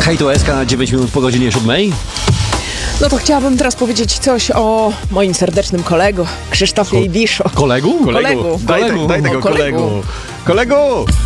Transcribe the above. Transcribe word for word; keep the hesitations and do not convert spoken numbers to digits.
Hej, to Eska na dziewięć minut po godzinie siódmej. No to chciałabym teraz powiedzieć coś o moim serdecznym kolegu, Krzysztofie Ibiszu. Kolegu? Kolegu. Daj, Kolegu. daj tego O, kolegu. kolegu. Kolegu!